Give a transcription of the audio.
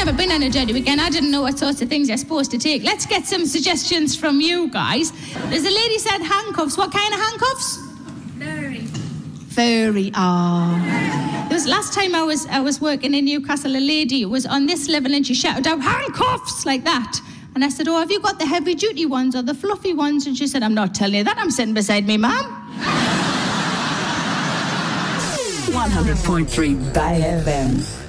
never been on a dirty weekend. I didn't know what sorts of things you're supposed to take. Let's get some suggestions from you guys. There's a lady said handcuffs. What kind of handcuffs? Furry. There was last time I was working in Newcastle, a lady was on this level and she shouted out, handcuffs, like that. And I said, oh, have you got the heavy duty ones or the fluffy ones? And she said, I'm not telling you that, I'm sitting beside me, ma'am. 100.3 by FM.